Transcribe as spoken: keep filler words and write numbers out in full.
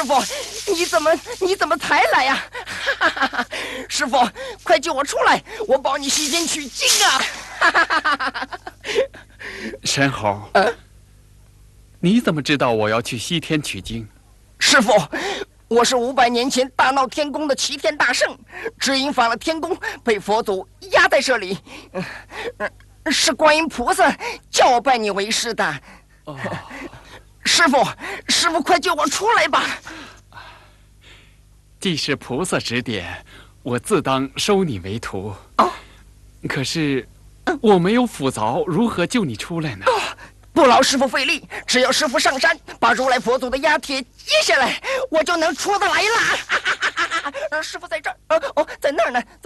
师傅，你怎么你怎么才来呀？哈哈哈！师傅，快救我出来，我保你西天取经啊！哈哈哈哈！ 申猴， 呃， 你怎么知道我要去西天取经？ 师傅，我是五百年前大闹天宫的齐天大圣，只因犯了天宫，被佛祖压在这里。嗯、呃，是观音菩萨叫我拜你为师的。哦，师傅，师傅，快救我出来吧！ 既是菩萨指点，我自当收你为徒。哦，可是我没有斧凿，如何救你出来呢？ 哦，不劳师傅费力，只要师傅上山把如来佛祖的压帖揭下来，我就能出得来了。师傅在这儿，哦哦，在那儿呢，